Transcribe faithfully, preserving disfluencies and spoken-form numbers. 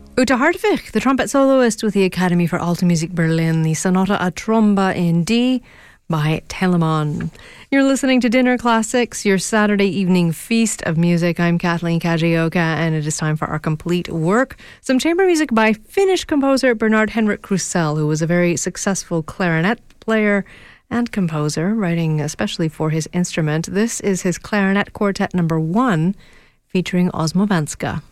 Uta Hartwig, the trumpet soloist with the Academy for Alta Music Berlin, the Sonata a Tromba in D by Telemann. You're listening to Dinner Classics, your Saturday evening feast of music. I'm Kathleen Kajioka, and it is time for our complete work. Some chamber music by Finnish composer Bernard Henrik Krusell, who was a very successful clarinet player and composer, writing especially for his instrument. This is his clarinet quartet number one, featuring Osmo Venska.